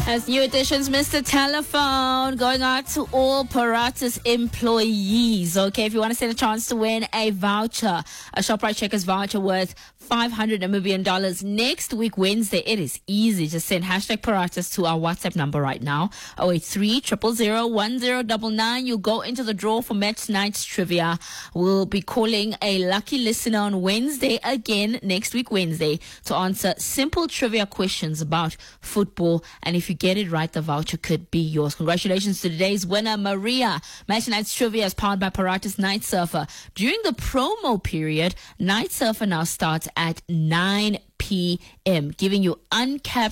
As new additions, Mr. Telephone, going out to all Paratus employees. Okay, if you want to stand a chance to win a voucher, a ShopRite Checkers voucher worth $500 Namibian next week, Wednesday, it is easy. Just send hashtag Paratus to our WhatsApp number right now, 083 000 1099. You'll go into the draw for Met Night's Trivia. We'll be calling a lucky listener on Wednesday again, next week, Wednesday, to answer simple trivia questions about football. And if you get it right, the voucher could be yours. Congratulations to today's winner, Maria. Match Night's Trivia is powered by Paratus Night Surfer. During the promo period, Night Surfer now starts at 9 p.m., giving you uncapped